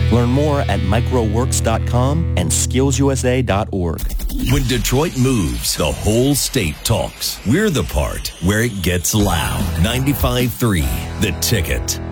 Learn more at microworks.com and skillsusa.org. When Detroit moves, the whole state talks. We're the part where it gets loud. 95.3, The Ticket.